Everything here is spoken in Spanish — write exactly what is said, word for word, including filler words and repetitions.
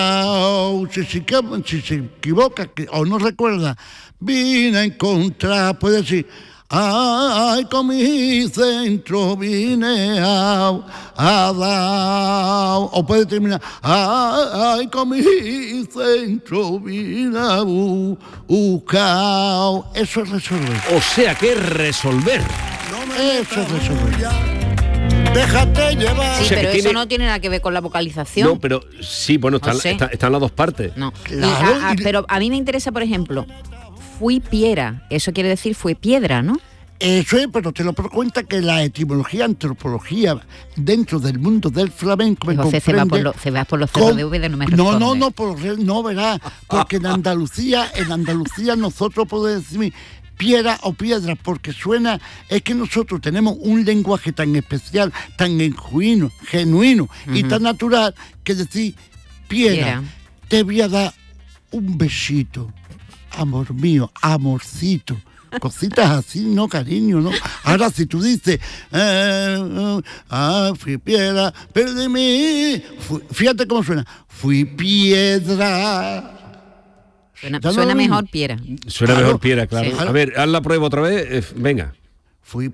Si se, si se equivoca que, o no recuerda, vine a encontrar, puede decir, ay, con mi centro vine a, a dar, o puede terminar, ay, con mi centro vine a buscar. Eso es resolver. O sea que resolver. Eso es resolver. Déjate llevar. Sí, O sea, pero que eso tiene- no tiene nada que ver con la vocalización. No, pero sí, bueno, están, No sé. están, están las dos partes. No. Claro, Y a- a- y- pero a mí me interesa, por ejemplo, fui piedra. Eso quiere decir fue piedra, ¿no? Eso es, pero te lo por cuenta que la etimología, antropología, dentro del mundo del flamenco, me José se va por, comprende lo- se va por los cerros con- de Úbeda, no me No, responde. no, no, por, re- no, verás, porque en Andalucía, en Andalucía nosotros podemos decir piedra o piedra, porque suena, es que nosotros tenemos un lenguaje tan especial, tan genuino, genuino y Ujú. tan natural, que decir piedra, Piedra. te voy a dar un besito, amor mío, amorcito. Cositas así, no, cariño, ¿no? Ahora, si tú dices, eh, eh, ah, fui piedra, pero de mí, fui- fíjate cómo suena, fui piedra. Suena, Ya no suena lo mismo. mejor piedra. Suena Claro. mejor piedra, claro. Sí. A ver, haz la prueba otra vez. eh, venga. Fui